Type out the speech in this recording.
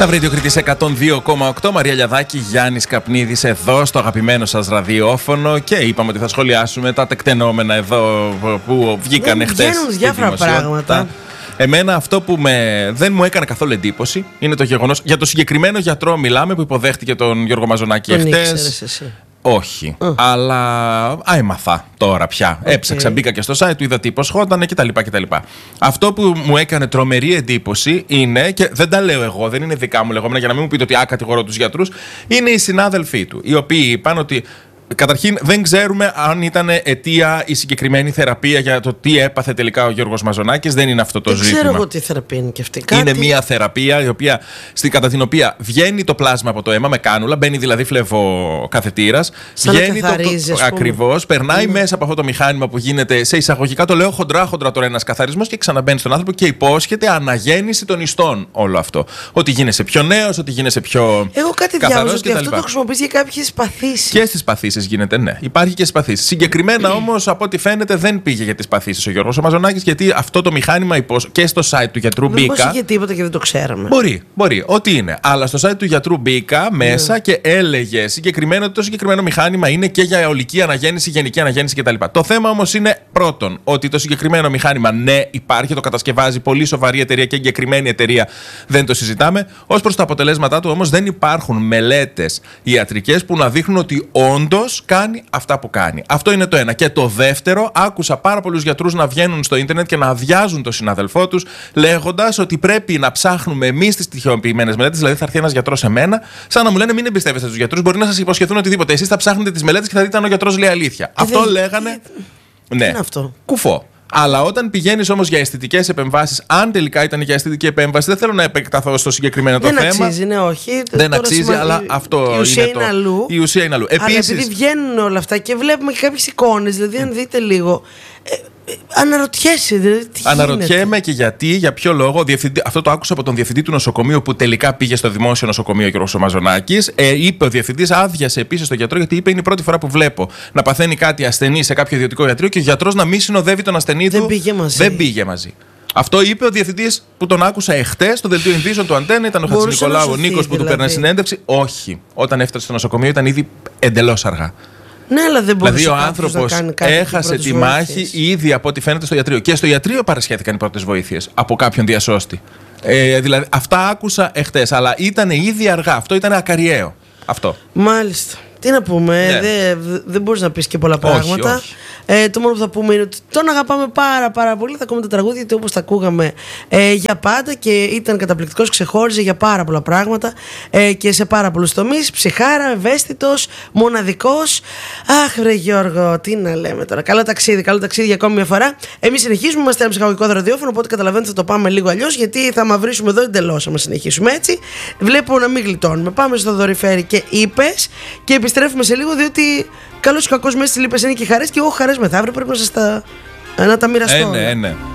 Σταυρίτη Κρήτης 102,8. Μαρία Λιαδάκη, Γιάννης Καπνίδης εδώ στο αγαπημένο σας ραδιόφωνο. Και είπαμε ότι θα σχολιάσουμε τα τεκτενόμενα εδώ που βγήκαν χτες. Βγαίνουν διάφορα πράγματα. Εμένα αυτό που δεν μου έκανε καθόλου εντύπωση είναι το γεγονός. Για το συγκεκριμένο γιατρό μιλάμε που υποδέχτηκε τον Γιώργο Μαζονάκη χτες. Τον ήξερες εσύ? Όχι. Αλλά έμαθα τώρα πια. Έψαξα, μπήκα και στο site του, είδα τι υποσχόταν κτλ. Αυτό που μου έκανε τρομερή εντύπωση είναι, και δεν τα λέω εγώ, δεν είναι δικά μου λεγόμενα για να μην μου πείτε ότι κατηγορώ τους γιατρούς, είναι οι συνάδελφοί του, οι οποίοι είπαν ότι. Καταρχήν, δεν ξέρουμε αν ήταν αιτία η συγκεκριμένη θεραπεία για το τι έπαθε τελικά ο Γιώργος Μαζονάκης. Δεν είναι αυτό το ζήτημα. Δεν ξέρω εγώ τι θεραπεία είναι και αυτή. Είναι μια θεραπεία κατά την οποία βγαίνει το πλάσμα από το αίμα με κάνουλα, μπαίνει δηλαδή φλεβοκαθετήρας. Βγαίνει ακριβώς, περνάει μέσα από αυτό το μηχάνημα που γίνεται σε εισαγωγικά, το λέω χοντρά τώρα, ένας καθαρισμός και ξαναμπαίνει στον άνθρωπο και υπόσχεται αναγέννηση των ιστών όλο αυτό. Ότι γίνεσαι πιο νέος, ότι γίνεσαι πιο. Εγώ κάτι διάβασα ότι αυτό το χρησιμοποιείς για κάποιες παθήσεις. Και στις παθήσεις γίνεται, ναι. Υπάρχει και στις παθήσεις. Συγκεκριμένα όμως, από ό,τι φαίνεται, δεν πήγε για τις παθήσεις ο Γιώργος Μαζονάκης, γιατί αυτό το μηχάνημα και στο site του γιατρού μπήκα. Μήπως είχε τίποτα και δεν το ξέραμε. Μπορεί. Ό,τι είναι. Αλλά στο site του γιατρού μπήκα μέσα και έλεγε συγκεκριμένο ότι το συγκεκριμένο μηχάνημα είναι και για αιωλική αναγέννηση, γενική αναγέννηση κτλ. Το θέμα όμως είναι πρώτον ότι το συγκεκριμένο μηχάνημα, ναι, υπάρχει, το κατασκευάζει πολύ σοβαρή εταιρεία και εγκεκριμένη εταιρεία, δεν το συζητάμε. Ως προς τα αποτελέσματά του όμως δεν υπάρχουν μελέτες ιατρικές που να δείχνουν ότι όντως κάνει αυτά που κάνει. Αυτό είναι το ένα. Και το δεύτερο, άκουσα πάρα πολλούς γιατρούς να βγαίνουν στο ίντερνετ και να αδειάζουν τον συναδελφό τους, λέγοντας ότι πρέπει να ψάχνουμε εμείς τις τυχεοποιημένες μελέτες. Δηλαδή, θα έρθει ένας γιατρός σε μένα, σαν να μου λένε: μην εμπιστεύεστε τους γιατρούς, μπορεί να σας υποσχεθούν οτιδήποτε. Εσείς θα ψάχνετε τις μελέτες και θα δείτε αν ο γιατρός λέει αλήθεια. Αυτό λέγανε. Ναι, είναι αυτό. Κουφό. Αλλά όταν πηγαίνεις όμως για αισθητικές επεμβάσεις, αν τελικά ήταν για αισθητική επέμβαση, δεν θέλω να επεκταθώ στο συγκεκριμένο το θέμα. Δεν αξίζει, ναι, όχι. Δεν αξίζει, αλλά αυτό είναι αλλού. Η ουσία είναι αλλού. Αλλά επειδή βγαίνουν όλα αυτά και βλέπουμε και κάποιες εικόνες, δηλαδή αν δείτε λίγο. Αναρωτιέσαι, δηλαδή. Αναρωτιέμαι και γιατί, για ποιο λόγο. Αυτό το άκουσα από τον διευθυντή του νοσοκομείου που τελικά πήγε στο δημόσιο νοσοκομείο, ο Γιώργος Μαζονάκης. Είπε ο διευθυντής, άδειασε επίσης τον γιατρό, γιατί είπε: είναι η πρώτη φορά που βλέπω να παθαίνει κάτι ασθενή σε κάποιο ιδιωτικό ιατρείο και ο γιατρός να μην συνοδεύει τον ασθενή του. Δεν πήγε μαζί. Αυτό είπε ο διευθυντής που τον άκουσα εχθές στο δελτίο ειδήσεων του Αντένα. Ήταν ο Χατζηνικολάου, ο Νίκος που του παίρνει συνέντευξη. Όχι. Όταν έφτασε στο νοσοκομείο ήταν ήδη εντελώς αργά. Ναι, αλλά δεν μπορούσε. Δηλαδή, ο άνθρωπος έχασε τη μάχη ήδη από ό,τι φαίνεται στο ιατρείο. Και στο ιατρείο παρασχέθηκαν οι πρώτες βοήθειες από κάποιον διασώστη. Δηλαδή, αυτά άκουσα εχθές. Αλλά ήταν ήδη αργά. Αυτό ήταν ακαριαίο. Αυτό. Μάλιστα. Τι να πούμε, δεν μπορείς να πεις και πολλά πράγματα. Όχι. Το μόνο που θα πούμε είναι ότι τον αγαπάμε πάρα πολύ. Θα ακούμε τα τραγούδια, γιατί όπως τα ακούγαμε για πάντα και ήταν καταπληκτικός, ξεχώριζε για πάρα πολλά πράγματα και σε πάρα πολλούς τομείς. Ψυχάρα, ευαίσθητος, μοναδικός. Αχ, βρε Γιώργο, τι να λέμε τώρα. Καλό ταξίδι για ακόμη μια φορά. Εμείς συνεχίζουμε, είμαστε ένα ψυχαγωγικό ραδιόφωνο, οπότε καταλαβαίνετε θα το πάμε λίγο αλλιώς, γιατί θα μαυρίσουμε εδώ εντελώς άμα συνεχίσουμε έτσι. Βλέπω να μην γλιτώνουμε. Πάμε στο δορυφέρι και είπες και επιστρέφουμε σε λίγο, διότι καλώς ή κακώς μέσα στις λύπες είναι και χαρές, και εγώ χαρές μεθαύριο πρέπει να σας τα μοιραστώ. Ναι.